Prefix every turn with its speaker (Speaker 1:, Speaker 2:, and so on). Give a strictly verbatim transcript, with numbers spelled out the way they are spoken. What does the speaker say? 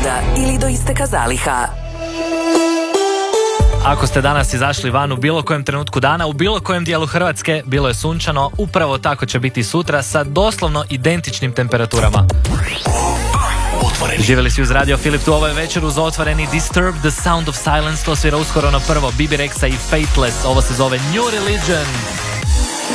Speaker 1: raspada ili do isteka zaliha.
Speaker 2: Ako ste danas izašli van u bilo kojem trenutku dana, u bilo kojem dijelu Hrvatske, bilo je sunčano, upravo tako će biti sutra sa doslovno identičnim temperaturama. Živjeli si uz Radio Filip tu ovoj večeru za otvoreni Disturbed, The Sound of Silence, to svira uskoro na prvo, Bibi Rexa i Fateless, ovo se zove New Religion.